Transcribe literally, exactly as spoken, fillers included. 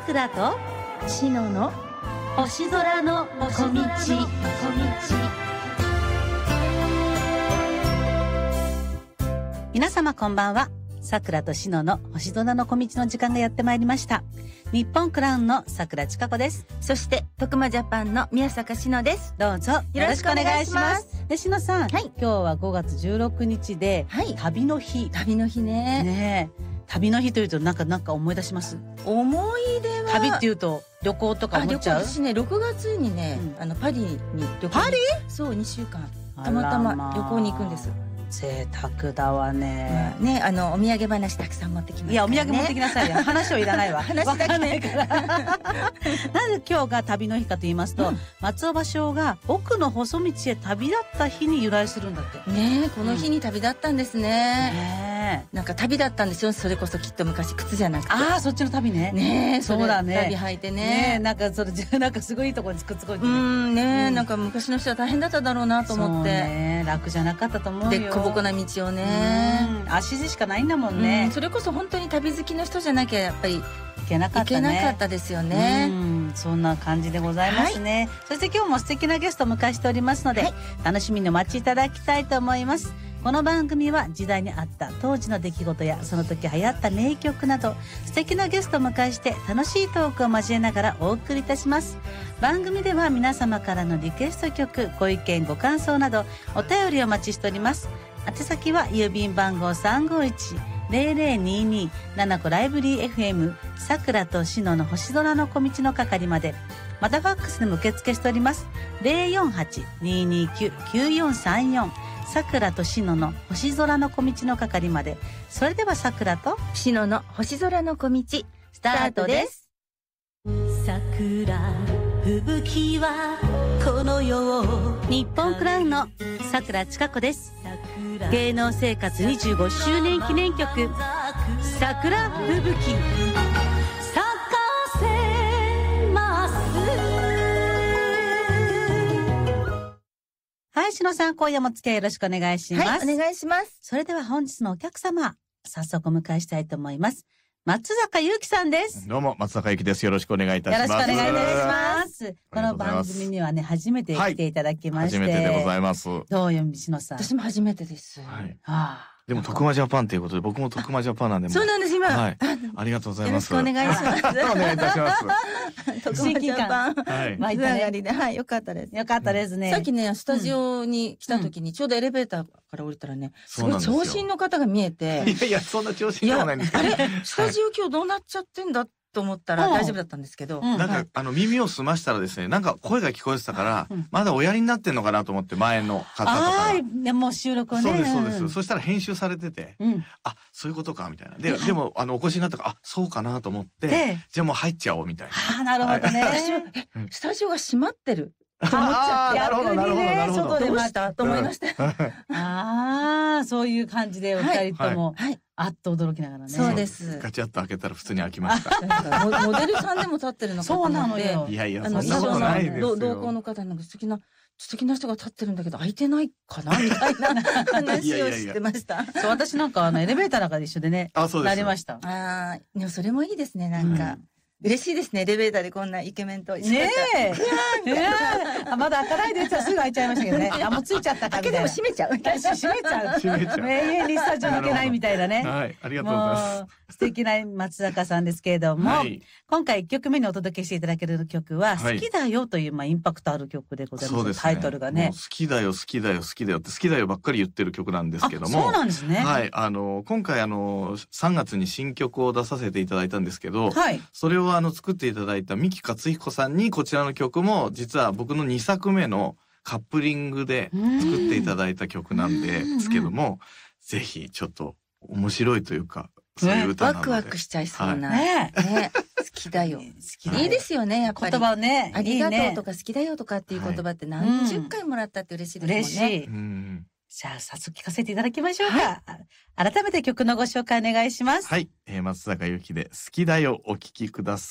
桜とシノの星空の小道。皆様こんばんは。桜とシノの星空の小道の時間がやってまいりました。日本クラウンの桜千佳子です。 そして徳間ジャパンの宮坂シノです。 どうぞよろしくお願いします。で、シノさん、 はい、 今日はごがつじゅうろくにちで、はい、旅の日。 旅の日ね。 ねえ、旅の日というとなんかなんか思い出します？ 思い出は旅っていうと旅行とか思っちゃう？ 私ねろくがつにね、うん、あのパリに旅行。パリ？そう、にしゅうかんたまたま旅行に行くんです。 贅沢だわね。 うん、ね、あのお土産話たくさん持ってきますからね。 いや、お土産持ってきなさいよ。話はいらないわ。 話だけわかんないから。なぜ今日が旅の日かと言いますと、うん、松尾芭蕉が奥の細道へ旅立った日に由来するんだって。 ねえ、この日に旅立ったんですね。 ねえ、 なんか旅立ったんですよ。それこそきっと昔靴じゃなくて。 ああ、そっちの旅ね。 ねえ、 そうだね。 旅履いてね。 ねえ、なんかそれなんかすごいところに靴こいて。 うんね、なんか昔の人は大変だっただろうなと思って。 そうね、楽じゃなかったと思うよ。 で小ぼな道をね、 足でしかないんだもんね、 うん、それこそ本当に旅好きの人じゃなきゃやっぱりいけなかったね。 いけなかったですよね。 うん、そんな感じでございますね、はい、そして今日も素敵なゲストを迎えしておりますので、はい、楽しみにお待ちいただきたいと思います。この番組は時代に合った当時の出来事やその時流行った名曲など素敵なゲストを迎えして楽しいトークを交えながらお送りいたします。番組では皆様からのリクエスト曲、ご意見ご感想などお便りをお待ちしております。宛先は郵便番号 さんごいち ゼロゼロにに ななこライブリー エフエム 桜とシノの星空の小道の係まで、またファックスでも受付しております。 ゼロよんはち にーにーきゅう きゅうよんさんよん 桜とシノの星空の小道の係まで。それでは桜とシノの星空の小道スタートです。 桜吹雪はこの世を。日本クラウンの桜千佳子です。芸能生活にじゅうごしゅうねん記念曲桜吹雪咲かせます。はい、しのさん、今夜も付き合いよろしくお願いします。 はい、お願いします。 それでは本日のお客様、早速お迎えしたいと思います。松坂由紀さんです。 どうも、松坂由紀です。よろしくお願いいたします。 よろしくお願いいたします。この番組にはね、初めて来ていただきまして。 はい、初めてでございます。 どうよ、しのさん。 私も初めてです。 はい。 はあ、 でも、徳間ジャパンということで、僕も徳間ジャパンなんで。 そうなんです、今。 はい。ありがとうございます。 よろしくお願いします。 お願いいたします。 徳間ジャパン。 はい。 まいたね。はい、よかったです。 よかったですね。 さっきね、スタジオに来た時に、ちょうどエレベーターから降りたらね、すごい長身の方が見えて。 いやいや、そんな長身ではないんですけど。 あれスタジオ今日どうなっちゃってんだと思ったら大丈夫だったんですけど。 なんか、あの、耳を澄ましたらですね、なんか声が聞こえてたから、まだおやりになってんのかなと思って、前の方とか。 ああ、もう収録をね。 そうです、そうです。そしたら編集されてて、あ、そういうことか、みたいな。で、でも、あの、お越しになったから、あ、そうかなと思って、じゃあもう入っちゃおう、みたいな。 ああ、なるほどね。 スタジオが閉まってる。と思っちゃって。 逆にね、外でましたと思いました。 ああ、そういう感じでお二人とも、あっと驚きながらね。 そうです。 ガチャッと開けたら普通に開きました。 モデルさんでも立ってるのかと思って。そうなのよ。 いやいや、そんなことないですよ。 同行の方なんか素敵な、素敵な人が立ってるんだけど、開いてないかなみたいな話をしてました。 そう、私なんかあのエレベーターの中で一緒でね、なりました。 ああ、でもそれもいいですね、なんか。嬉しいですね、エレベーターでこんなイケメンと一緒に。 ねえ。あ、まだ開かないですぐ開いちゃいましたけどね。あ、もうついちゃったかみたいな。 開けても閉めちゃう。 閉めちゃう。 閉めちゃう。 永遠にスタジオ抜けないみたいなね。 はい、ありがとうございます。 素敵な松坂さんですけれども、今回いっきょくめにお届けしていただける曲は、好きだよという、まあ、インパクトある曲でございます。タイトルがね。 好きだよ、好きだよ、好きだよって、好きだよばっかり言ってる曲なんですけども。 そうなんですね。 はい。あの、今回あの、さんがつに新曲を出させていただいたんですけど、 はい。 それをあの、作っていただいた三木克彦さんに、こちらの曲も、実は僕のにさくめのカップリングで作っていただいた曲なんですけども、ぜひちょっと面白いというか、そういう歌なので。 ワクワクしちゃいそうな。 ね。 好きだよ。好きいいですよね、やっぱり。 言葉ね。 ありがとうとか好きだよとかっていう言葉って何十回もらったって嬉しいですもんね。 嬉しい。じゃあ早速聞かせていただきましょうか。改めて曲のご紹介お願いします。 はい。松坂由紀で好きだよお聴きください。